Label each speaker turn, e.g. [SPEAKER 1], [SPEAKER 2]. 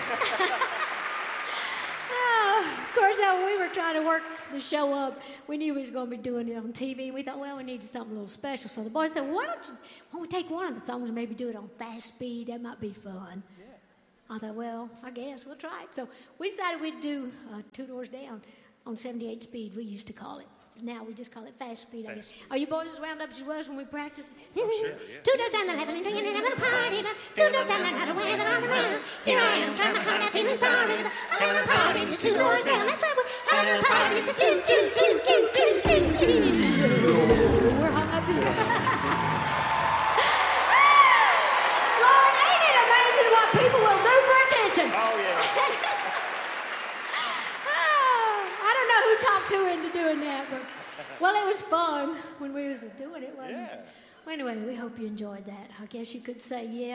[SPEAKER 1] Of course, when we were trying to work the show up, we knew we was going to be doing it on TV. We thought, well, we needed something a little special. So the boys said, why don't we take one of the songs and maybe do it on fast speed? That might be fun. Yeah. I thought, well, I guess we'll try it. So we decided we'd do Two Doors Down on 78 speed, we used to call it. Now we just call it fast speed, I guess. Are you boys as wound up as you was when we practiced?
[SPEAKER 2] Oh, sure, yeah.
[SPEAKER 1] Two doors down the level and drinking and having a party. Two doors down the ladder, way that I'm around. Here I am, trying my heart out, feeling sorry. Having a party, it's a two doors down. That's right, we're having a party, it's a two. We're hung up here. Lord, ain't it amazing what people will do for attention?
[SPEAKER 2] Oh, yeah.
[SPEAKER 1] I don't know who talked who into doing that, but well, it was fun when we was doing it, wasn't it?
[SPEAKER 2] Yeah.
[SPEAKER 1] Well, anyway, we hope you enjoyed that. I guess you could say, yeah.